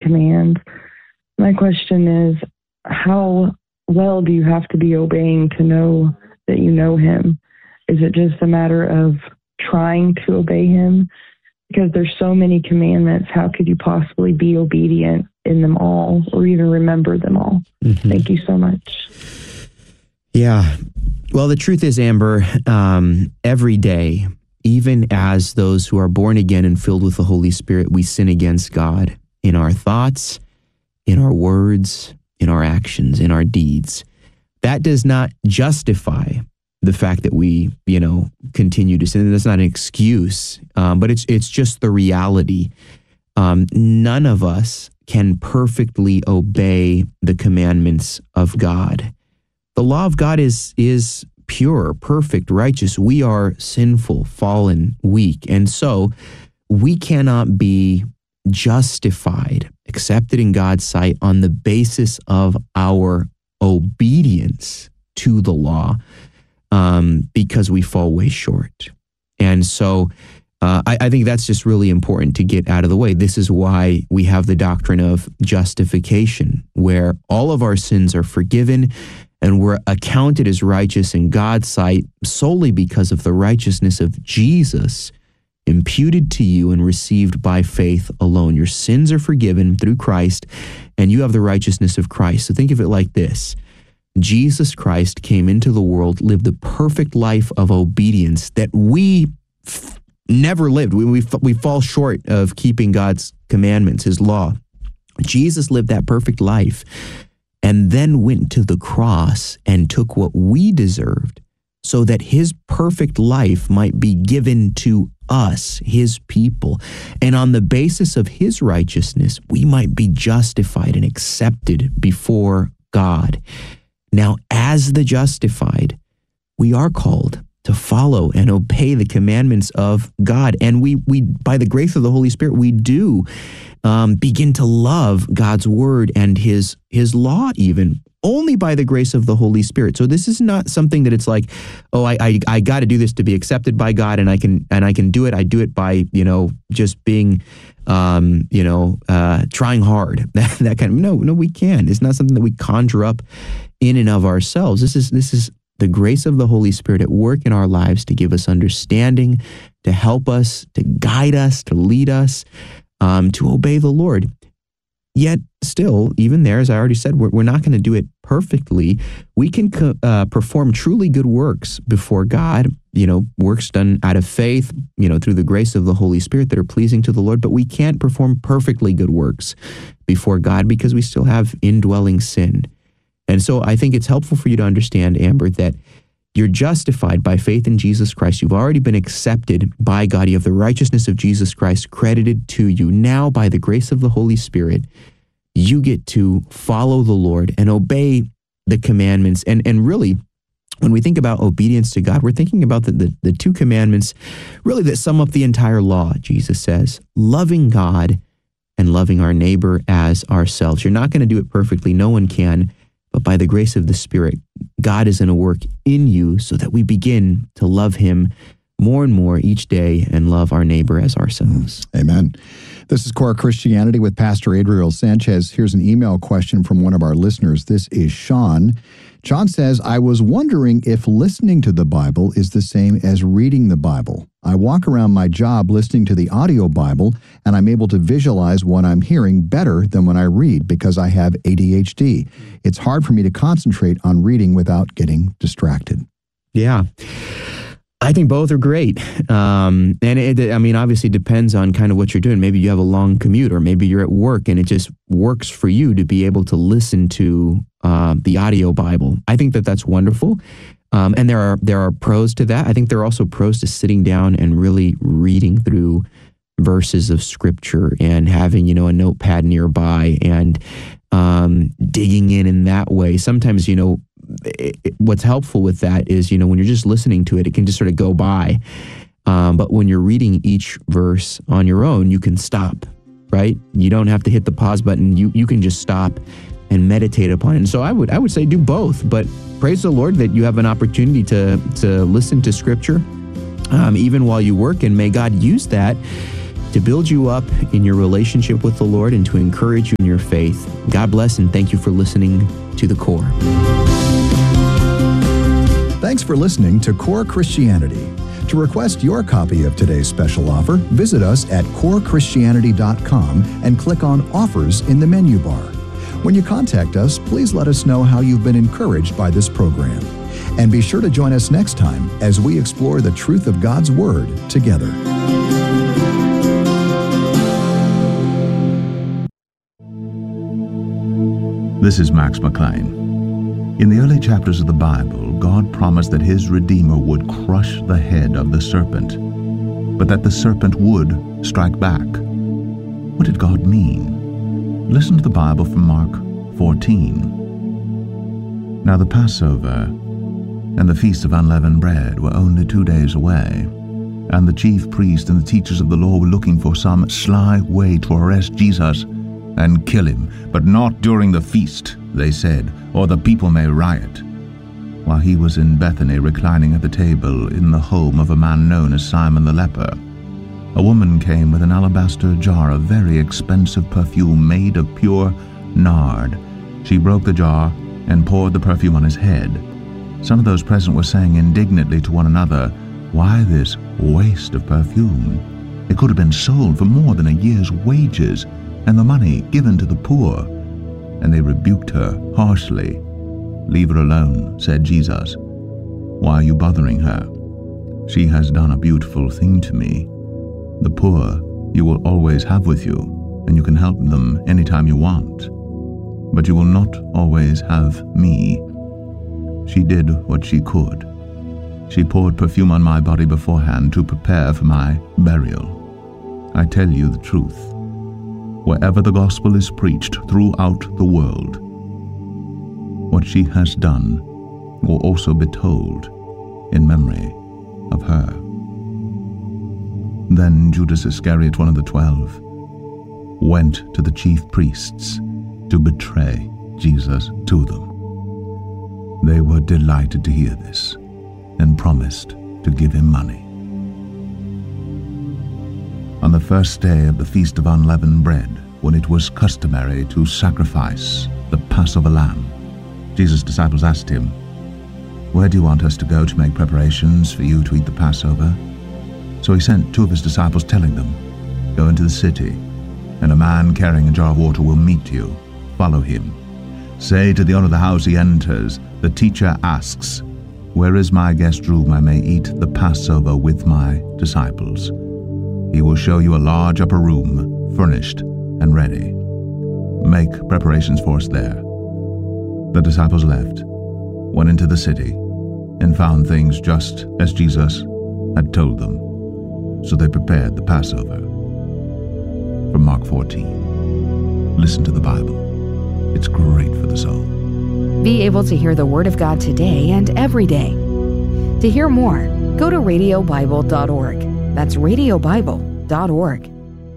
commands. My question is, how well do you have to be obeying to know that you know him? Is it just a matter of trying to obey him? Because there's so many commandments, how could you possibly be obedient in them all or even remember them all? Mm-hmm. Thank you so much. Yeah. Well, the truth is, Amber, every day, even as those who are born again and filled with the Holy Spirit, we sin against God in our thoughts, in our words, in our actions, in our deeds. That does not justify the fact that we, continue to sin. That's not an excuse, but it's just the reality. None of us can perfectly obey the commandments of God. The law of God is pure, perfect, righteous. We are sinful, fallen, weak. And so we cannot be justified, accepted in God's sight on the basis of our obedience to the law, because we fall way short. And so I think that's just really important to get out of the way. This is why we have the doctrine of justification, where all of our sins are forgiven and we're accounted as righteous in God's sight solely because of the righteousness of Jesus imputed to you and received by faith alone. Your sins are forgiven through Christ, and you have the righteousness of Christ. So think of it like this. Jesus Christ came into the world, lived the perfect life of obedience that we never lived. We fall short of keeping God's commandments, his law. Jesus lived that perfect life and then went to the cross and took what we deserved so that his perfect life might be given to us, his people. And on the basis of his righteousness, we might be justified and accepted before God. Now, as the justified, we are called to follow and obey the commandments of God. And we by the grace of the Holy Spirit, we do begin to love God's word and his law even, only by the grace of the Holy Spirit. So this is not something that it's like, oh, I got to do this to be accepted by God, and I can do it. I do it by, just being, trying hard. that kind of, no, we can. It's not something that we conjure up in and of ourselves. This is the grace of the Holy Spirit at work in our lives to give us understanding, to help us, to guide us, to lead us, to obey the Lord. Yet still, even there, as I already said, we're not going to do it perfectly. We can perform truly good works before God, works done out of faith, through the grace of the Holy Spirit that are pleasing to the Lord, but we can't perform perfectly good works before God because we still have indwelling sin. And so I think it's helpful for you to understand, Amber, that you're justified by faith in Jesus Christ. You've already been accepted by God. You have the righteousness of Jesus Christ credited to you. Now, by the grace of the Holy Spirit, you get to follow the Lord and obey the commandments. And really, when we think about obedience to God, we're thinking about the two commandments really that sum up the entire law, Jesus says, loving God and loving our neighbor as ourselves. You're not going to do it perfectly. No one can. But by the grace of the Spirit, God is going to work in you so that we begin to love him more and more each day and love our neighbor as ourselves. Amen. This is Core Christianity with Pastor Adriel Sanchez. Here's an email question from one of our listeners. This is Sean. Sean says, I was wondering if listening to the Bible is the same as reading the Bible. I walk around my job listening to the audio Bible, and I'm able to visualize what I'm hearing better than when I read because I have ADHD. It's hard for me to concentrate on reading without getting distracted. Yeah. I think both are great. And it obviously depends on kind of what you're doing. Maybe you have a long commute, or maybe you're at work and it just works for you to be able to listen to the audio Bible. I think that that's wonderful. And there are pros to that. I think there are also pros to sitting down and really reading through verses of scripture and having, a notepad nearby and digging in that way. Sometimes, what's helpful with that is, when you're just listening to it, it can just sort of go by. But when you're reading each verse on your own, you can stop, right? You don't have to hit the pause button. You can just stop and meditate upon it. And so I would say do both, but praise the Lord that you have an opportunity to listen to scripture, even while you work, and may God use that to build you up in your relationship with the Lord and to encourage you in your faith. God bless, and thank you for listening to The Core. Thanks for listening to Core Christianity. To request your copy of today's special offer, visit us at corechristianity.com and click on Offers in the menu bar. When you contact us, please let us know how you've been encouraged by this program. And be sure to join us next time as we explore the truth of God's Word together. This is Max McLean. In the early chapters of the Bible, God promised that His Redeemer would crush the head of the serpent, but that the serpent would strike back. What did God mean? Listen to the Bible from Mark 14. Now the Passover and the Feast of Unleavened Bread were only 2 days away, and the chief priest and the teachers of the law were looking for some sly way to arrest Jesus and kill him, but not during the feast, they said, or the people may riot. While he was in Bethany reclining at the table in the home of a man known as Simon the leper, a woman came with an alabaster jar of very expensive perfume made of pure nard. She broke the jar and poured the perfume on his head. Some of those present were saying indignantly to one another, "Why this waste of perfume? It could have been sold for more than a year's wages, and the money given to the poor." And they rebuked her harshly. "Leave her alone," said Jesus. "Why are you bothering her? She has done a beautiful thing to me. The poor you will always have with you, and you can help them anytime you want. But you will not always have me." She did what she could. She poured perfume on my body beforehand to prepare for my burial. I tell you the truth. Wherever the gospel is preached throughout the world, what she has done will also be told in memory of her. Then Judas Iscariot, one of the 12, went to the chief priests to betray Jesus to them. They were delighted to hear this and promised to give him money. On the first day of the Feast of Unleavened Bread, when it was customary to sacrifice the Passover lamb, Jesus' disciples asked him, "Where do you want us to go to make preparations for you to eat the Passover?" So he sent 2 of his disciples, telling them, "Go into the city, and a man carrying a jar of water will meet you. Follow him. Say to the owner of the house he enters, 'The teacher asks, where is my guest room I may eat the Passover with my disciples?' He will show you a large upper room, furnished and ready. Make preparations for us there." The disciples left, went into the city, and found things just as Jesus had told them. So they prepared the Passover. From Mark 14. Listen to the Bible. It's great for the soul. Be able to hear the Word of God today and every day. To hear more, go to radiobible.org. That's radiobible.org.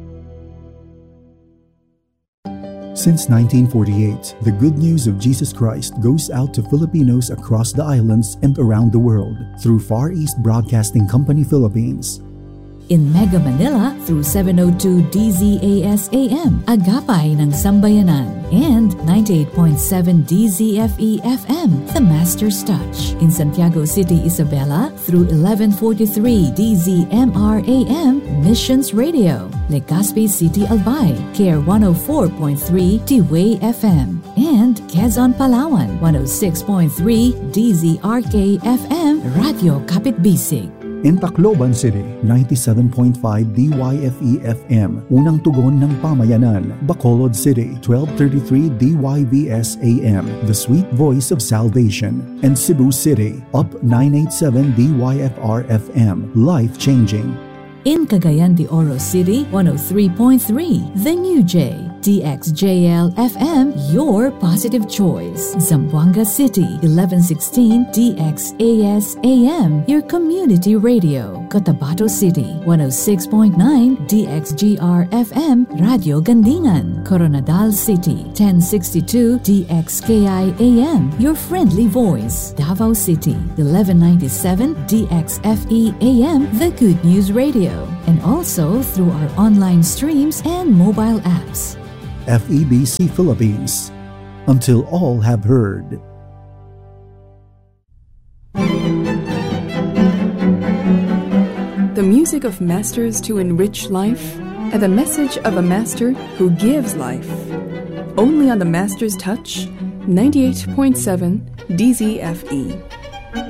Since 1948, the good news of Jesus Christ goes out to Filipinos across the islands and around the world through Far East Broadcasting Company Philippines. In Mega Manila through 702 DZAS AM, Agapay ng Sambayanan, and 98.7 DZFE FM, The Master's Touch. In Santiago City, Isabela through 1143 DZMR AM, Missions Radio. Legazpi City, Albay, Care 104.3 T-Way FM. And Quezon, Palawan, 106.3 DZRK FM, Radio Kapitbisig. In Tacloban City, 97.5 DYFE FM, Unang Tugon ng Pamayanan. Bacolod City, 1233 DYVS AM, The Sweet Voice of Salvation. And Cebu City, up 987 DYFR FM, Life Changing. In Cagayan de Oro City, 103.3 The New J, DXJL FM, your positive choice. Zamboanga City, 1116 DXAS AM, your community radio. Cotabato City, 106.9 DXGR FM, Radio Gandingan. Coronadal City, 1062 DXKI AM, your friendly voice. Davao City, 1197 DXFE AM, the Good News Radio. and also through our online streams and mobile apps. FEBC Philippines. Until all have heard. The music of masters to enrich life, and the message of a master who gives life. Only on the Master's Touch, 98.7 DZFE.